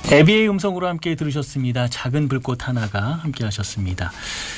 애비의 음성으로 함께 들으셨습니다. 작은 불꽃 하나가 함께 하셨습니다.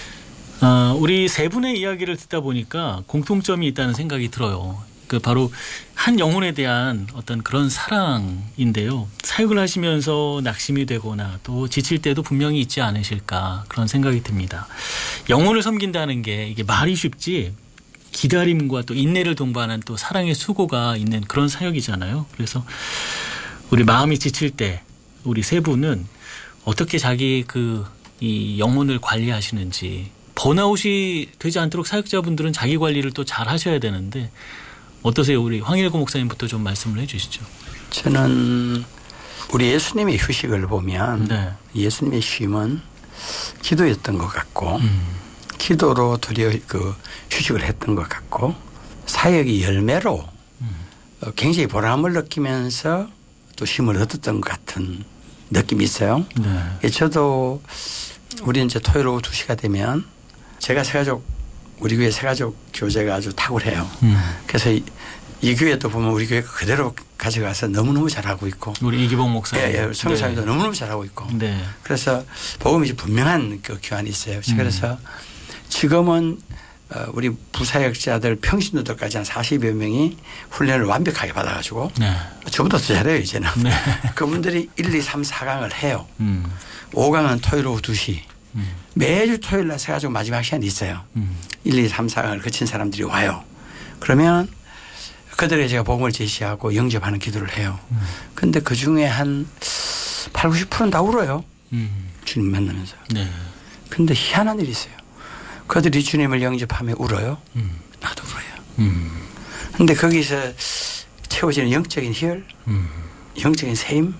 우리 세 분의 이야기를 듣다 보니까 공통점이 있다는 생각이 들어요. 그 바로 한 영혼에 대한 어떤 그런 사랑인데요. 사역을 하시면서 낙심이 되거나 또 지칠 때도 분명히 있지 않으실까 그런 생각이 듭니다. 영혼을 섬긴다는 게 이게 말이 쉽지 기다림과 또 인내를 동반한 또 사랑의 수고가 있는 그런 사역이잖아요. 그래서 우리 마음이 지칠 때 우리 세 분은 어떻게 자기 이 영혼을 관리하시는지, 번아웃이 되지 않도록 사역자분들은 자기 관리를 또 잘 하셔야 되는데 어떠세요? 우리 황일구 목사님부터 좀 말씀을 해 주시죠. 저는 우리 예수님의 휴식을 보면 네. 예수님의 쉼은 기도였던 것 같고 기도로 드디어 휴식을 했던 것 같고 사역의 열매로 굉장히 보람을 느끼면서 또 쉼을 얻었던 것 같은 느낌이 있어요. 네. 저도 우리 이제 토요일 오후 2시가 되면 제가 우리 교회 세가족 교제가 아주 탁월해요. 그래서 이 교회도 보면 우리 교회가 그대로 가져가서 너무너무 잘하고 있고. 우리 이기봉 목사님. 예, 성사님도 네. 너무너무 잘하고 있고. 네. 그래서 복음이 분명한 그 교환이 있어요. 그래서 지금은 우리 부사역자들 평신도들까지 한 40여 명이 훈련을 완벽하게 받아가지고 네. 저보다 더 잘해요 이제는. 네. 그분들이 1, 2, 3, 4강을 해요. 5강은 토요일 오후 2시. 매주 토요일 날 세가지고 마지막 시간이 있어요. 1, 2, 3, 4강을 거친 사람들이 와요. 그러면 그들에게 제가 복음을 제시하고 영접하는 기도를 해요. 그런데 그중에 한 8, 90%는 다 울어요. 주님 만나면서. 그런데 네. 희한한 일이 있어요. 그들이 주님을 영접하며 울어요. 나도 울어요. 그런데 거기서 채워지는 영적인 희열, 영적인 세임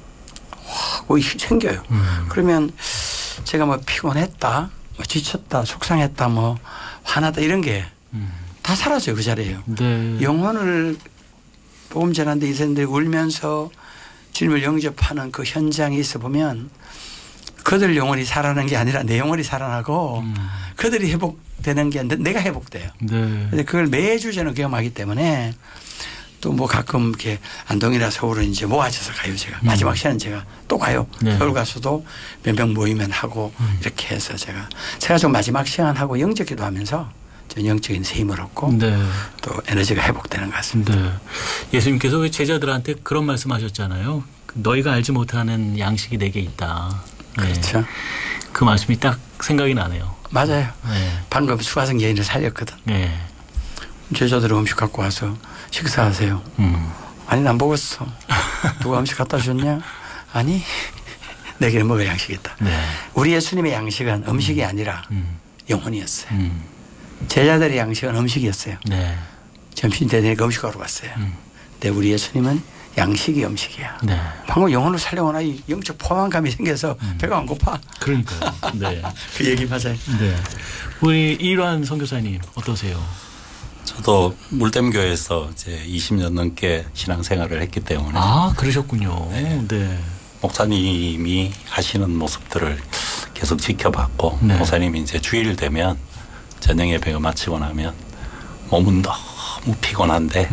생겨요. 그러면 제가 뭐 피곤했다, 뭐 지쳤다, 속상했다, 뭐 화나다 이런 게 다 사라져요. 그 자리에요. 네. 영혼을 복음 전하는데 이 사람들이 울면서 주님을 영접하는 그 현장에 있어 보면 그들 영혼이 살아나는 게 아니라 내 영혼이 살아나고 그들이 회복되는 게 내가 회복돼요. 네. 그걸 매주 저는 경험하기 때문에 또 뭐 가끔 이렇게 안동이나 서울은 이제 모아져서 가요. 제가 마지막 시간은 제가 또 가요. 네. 서울 가서도 몇 명 모이면 하고 이렇게 해서 제가 좀 마지막 시간 하고 영적 기도하면서 전 영적인 세임을 얻고 네. 또 에너지가 회복되는 것 같습니다. 네. 예수님께서 제자들한테 그런 말씀하셨잖아요. 너희가 알지 못하는 양식이 내게 있다. 그렇죠. 네. 그 말씀이 딱 생각이 나네요. 맞아요. 네. 방금 수화성 여인을 살렸거든. 네. 제자들은 음식 갖고 와서 식사하세요. 아니 난 먹었어. 누가 음식 갖다 줬냐? 아니 내게 먹을 양식이 있다. 네. 우리 예수님의 양식은 음식이 아니라 영혼이었어요. 제자들의 양식은 음식이었어요. 네. 점심 때 되니까 음식하러 갔어요. 근데 우리 예수님은 양식이 음식이야. 네. 방금 영혼을 살려오나 이 영적 포만감이 생겨서 배가 안 고파. 그러니까요. 네. 그 얘기 맞아요. 네. 우리 이완 선교사님 어떠세요? 저도 물댐교회에서 이제 20년 넘게 신앙생활을 했기 때문에. 아, 그러셨군요. 네. 네. 목사님이 하시는 모습들을 계속 지켜봤고, 네. 목사님이 이제 주일 되면 저녁 예배가 마치고 나면 몸은 너무 피곤한데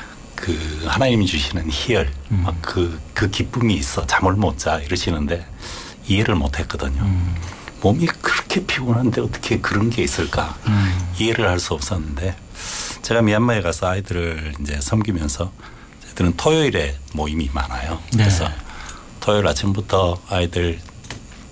그 하나님이 주시는 희열, 막 그 기쁨이 있어 잠을 못 자 이러시는데 이해를 못 했거든요. 몸이 그렇게 피곤한데 어떻게 그런 게 있을까 이해를 할 수 없었는데 제가 미얀마에 가서 아이들을 이제 섬기면서 저희들은 토요일에 모임이 많아요. 네. 그래서 토요일 아침부터 아이들